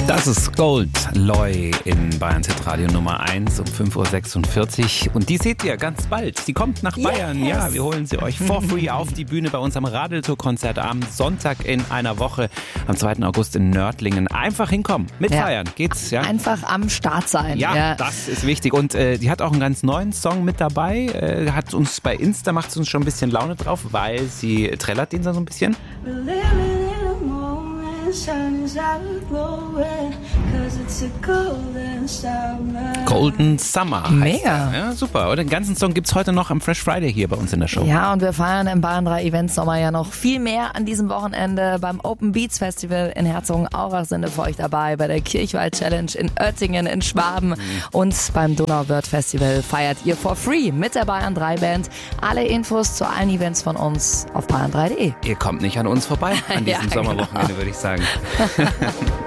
Das ist Gold Loy in Bayerns Hitradio Nummer 1 um 5.46 Uhr. Und die seht ihr ganz bald. Sie kommt nach Bayern. Yes. Ja, wir holen sie euch for free auf die Bühne bei uns am Radeltour-Konzert am Sonntag in einer Woche, am 2. August in Nördlingen. Einfach hinkommen, mitfeiern. Geht's, ja? Einfach am Start sein. Ja, das ist wichtig. Und die hat auch einen ganz neuen Song mit dabei. Hat uns bei Insta, macht uns schon ein bisschen Laune drauf, weil sie trällert den so ein bisschen. Golden Summer. Mega. Ja, super. Und den ganzen Song gibt's heute noch am Fresh Friday hier bei uns in der Show. Ja, und wir feiern im Bayern 3 Event Sommer ja noch viel mehr an diesem Wochenende. Beim Open Beats Festival in Herzogenaurach sind wir für euch dabei, bei der Kirchwald Challenge in Oettingen in Schwaben und beim Donauwörth Festival feiert ihr for free mit der Bayern 3 Band. Alle Infos zu allen Events von uns auf bayern3.de. Ihr kommt nicht an uns vorbei an diesem Sommerwochenende, würde ich sagen.